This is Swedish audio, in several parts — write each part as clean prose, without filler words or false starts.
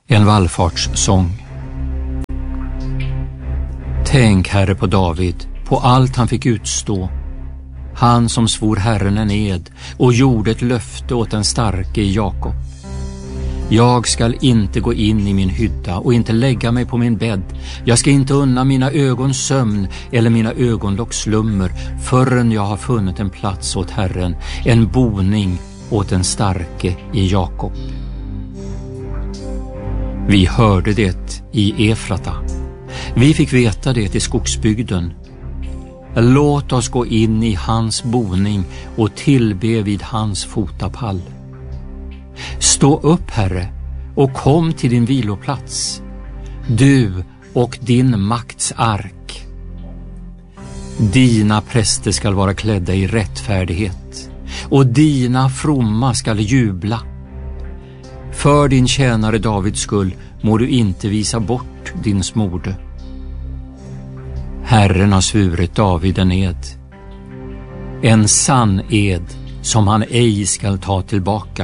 En vallfartssång. Tänk, Herre, på David, på allt han fick utstå. Han som svor Herren en ed och gjorde ett löfte åt den starke i Jakob. Jag skall inte gå in i min hydda och inte lägga mig på min bädd. Jag ska inte unna mina ögons sömn eller mina ögonlocks slummer förrän jag har funnit en plats åt Herren, en boning åt den starke i Jakob. Vi hörde det i Efrata. Vi fick veta det i skogsbygden. Låt oss gå in i hans boning och tillbe vid hans fotapall. Stå upp, Herre, och kom till din viloplats, du och din makts ark. Dina präster skall vara klädda i rättfärdighet, och dina fromma skall jubla. För din tjänare Davids skull må du inte visa bort din smorde. Herren har svurit David en sann ed som han ej skall ta tillbaka.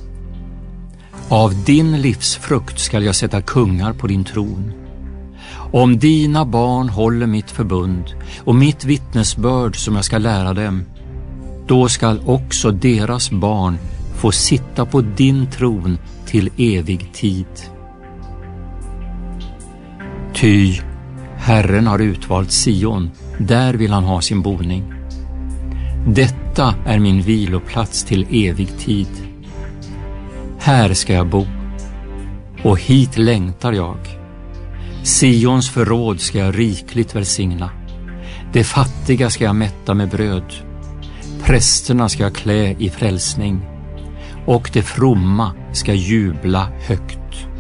Av din livsfrukt skall jag sätta kungar på din tron. Om dina barn håller mitt förbund och mitt vittnesbörd som jag ska lära dem, då skall också deras barn få sitta på din tron till evig tid. Ty Herren har utvalt Sion, där vill han ha sin boning. Detta är min viloplats till evig tid. Här ska jag bo, och hit längtar jag. Sions förråd ska jag rikligt välsigna. De fattiga ska jag mätta med bröd. Prästerna ska jag klä i frälsning, och de fromma ska jubla högt.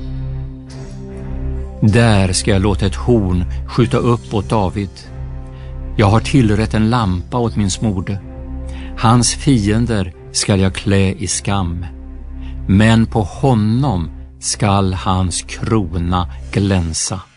Där ska jag låta ett horn skjuta upp åt David. Jag har tillrätt en lampa åt min smorde. Hans fiender skall jag klä i skam, men på honom skall hans krona glänsa.